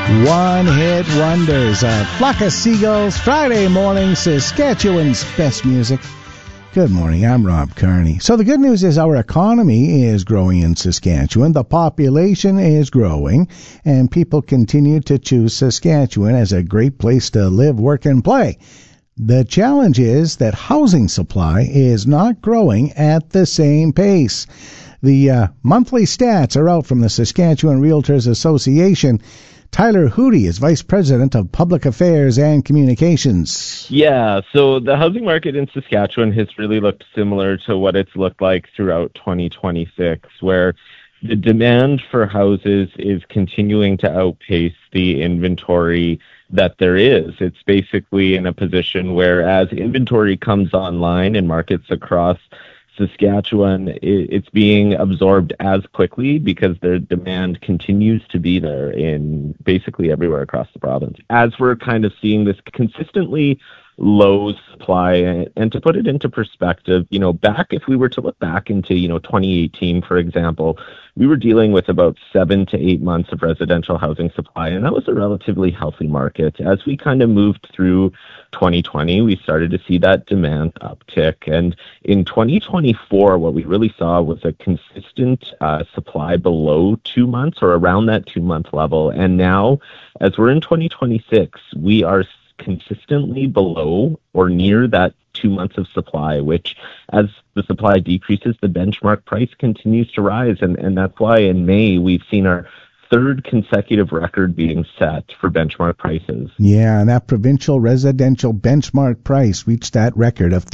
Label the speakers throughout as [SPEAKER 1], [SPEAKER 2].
[SPEAKER 1] One-hit wonders. A flock of seagulls, Friday morning, Saskatchewan's best music. Good morning, I'm Rob Kearney. So the good news is our economy is growing in Saskatchewan, the population is growing, and people continue to choose Saskatchewan as a great place to live, work, and play. The challenge is that housing supply is not growing at the same pace. The monthly stats are out from the Saskatchewan Realtors Association. Tyler Hootie is Vice President of Public Affairs and Communications.
[SPEAKER 2] Yeah, so the housing market in Saskatchewan has really looked similar to what it's looked like throughout 2026, where the demand for houses is continuing to outpace the inventory that there is. It's basically in a position where as inventory comes online in markets across Saskatchewan, it's being absorbed as quickly because the demand continues to be there in basically everywhere across the province. As we're kind of seeing this consistently low supply, and to put it into perspective, if we were to look back into, 2018, for example, we were dealing with about 7 to 8 months of residential housing supply, and that was a relatively healthy market. As we kind of moved through 2020, we started to see that demand uptick, and in 2024, what we really saw was a consistent supply below 2 months or around that 2-month level, and now, as we're in 2026, we are consistently below or near that 2 months of supply, which as the supply decreases, the benchmark price continues to rise. And that's why in May, we've seen our third consecutive record being set for benchmark prices.
[SPEAKER 1] Yeah, and that provincial residential benchmark price reached that record of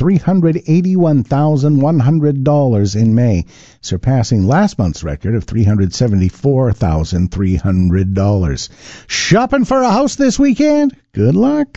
[SPEAKER 1] $381,100 in May, surpassing last month's record of $374,300. Shopping for a house this weekend? Good luck.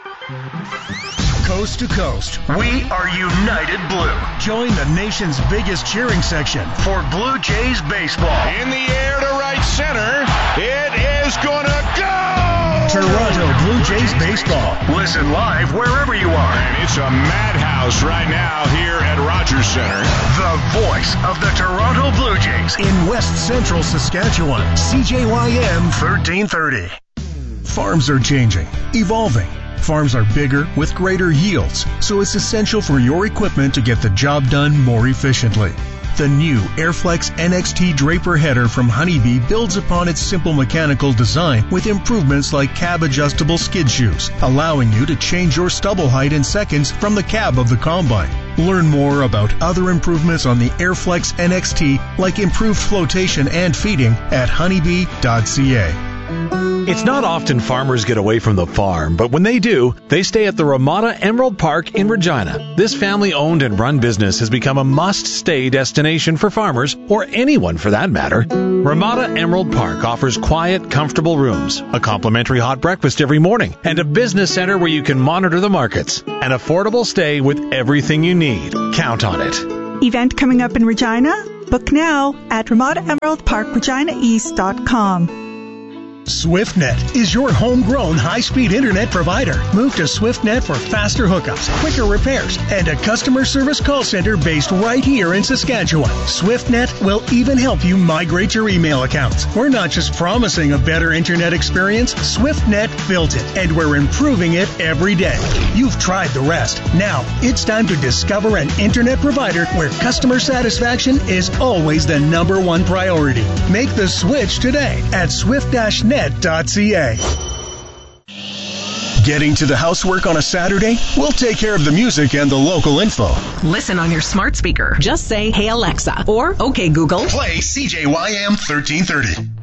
[SPEAKER 3] Coast to coast, we are United Blue. Join the nation's biggest cheering section for Blue Jays baseball.
[SPEAKER 4] In the air to right center, it is gonna go!
[SPEAKER 3] Toronto Blue Jays baseball. Listen live wherever you are.
[SPEAKER 4] And it's a madhouse right now here at Rogers Center.
[SPEAKER 3] The voice of the Toronto Blue Jays in West Central Saskatchewan. CJYM 1330. Farms are changing, evolving. Farms are bigger with greater yields, so it's essential for your equipment to get the job done more efficiently. The new Airflex NXT Draper header from Honeybee builds upon its simple mechanical design with improvements like cab-adjustable skid shoes, allowing you to change your stubble height in seconds from the cab of the combine. Learn more about other improvements on the Airflex NXT, like improved flotation and feeding, at honeybee.ca.
[SPEAKER 5] It's not often farmers get away from the farm, but when they do, they stay at the Ramada Emerald Park in Regina. This family-owned and run business has become a must-stay destination for farmers, or anyone for that matter. Ramada Emerald Park offers quiet, comfortable rooms, a complimentary hot breakfast every morning, and a business center where you can monitor the markets. An affordable stay with everything you need. Count on it.
[SPEAKER 6] Event coming up in Regina? Book now at RamadaEmeraldParkReginaEast.com.
[SPEAKER 3] SwiftNet is your homegrown high-speed internet provider. Move to SwiftNet for faster hookups, quicker repairs, and a customer service call center based right here in Saskatchewan. SwiftNet will even help you migrate your email accounts. We're not just promising a better internet experience, SwiftNet built it, and we're improving it every day. You've tried the rest. Now, it's time to discover an internet provider where customer satisfaction is always the number one priority. Make the switch today at swift-net.ca. Getting to the housework on a Saturday? We'll take care of the music and the local info.
[SPEAKER 7] Listen on your smart speaker. Just say, "Hey Alexa," or "Okay Google."
[SPEAKER 3] Play CJYM 1330.